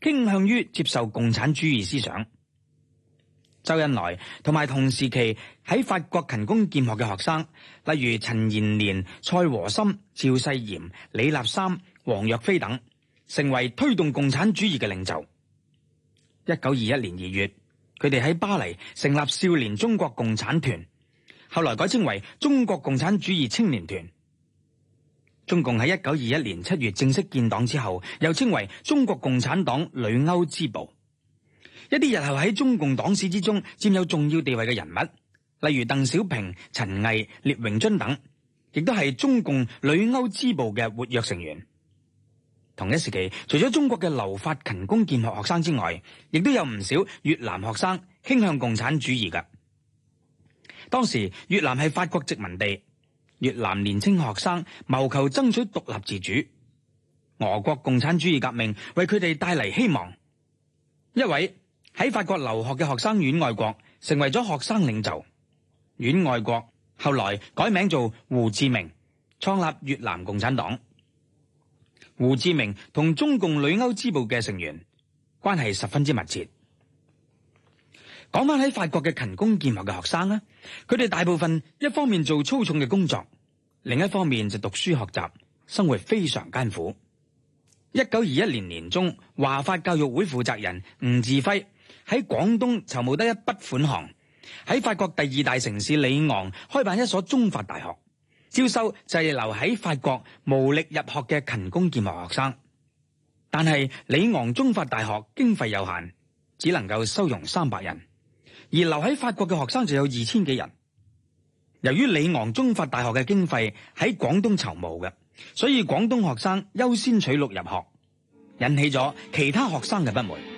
傾向於接受共產主義思想。周恩來同埋同時期喺法國勤工儉學嘅學生，例如陳延年、蔡和森、趙世炎、李立三、黃若飛等，成為推動共產主義嘅領袖。1921年2月，佢哋喺巴黎成立少年中國共產團，後來改稱為中國共產主義青年團。中共喺1921年7月正式建黨之後，又稱為中國共產黨旅歐支部。一啲日後喺中共黨史之中佔有重要地位嘅人物，例如鄧小平、陳毅、聶榮臻等，亦都係中共旅歐支部嘅活躍成員。同一時期，除咗中國嘅留法勤工儉學學生之外，亦都有唔少越南學生傾向共產主義嘅。當時越南係法國殖民地，越南年輕學生謀求爭取獨立自主，俄國共產主義革命為佢哋帶嚟希望。一位喺法國留學嘅學生阮愛國成為咗學生領袖。阮愛國後來改名做胡志明，創立越南共產黨。胡志明同中共旅歐支部嘅成員關係十分之密切。講翻喺法國嘅勤工儉學嘅學生呢，佢哋大部分一方面做粗重嘅工作，另一方面就讀書學習，生活非常艱苦。1921年年中，華法教育會負責人吳志輝喺廣東籌募得一筆款項，喺法國第2大城市里昂開辦一所中法大學，招收滯留喺法國無力入學嘅勤工儉學學生。但係里昂中法大學經費有限，只能夠收容300人，而留喺法國嘅學生就有2000幾人。由於里昂中法大學嘅經費喺廣東籌募嘅，所以廣東學生優先取錄入學，引起咗其他學生嘅不滿。